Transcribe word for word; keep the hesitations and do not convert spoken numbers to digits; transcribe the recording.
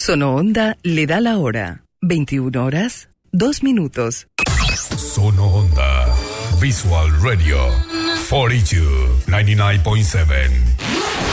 Sono Onda le da la hora. veintiuna horas, dos minutos. Sono Onda. Visual Radio. cuarenta y dos, noventa y nueve punto siete.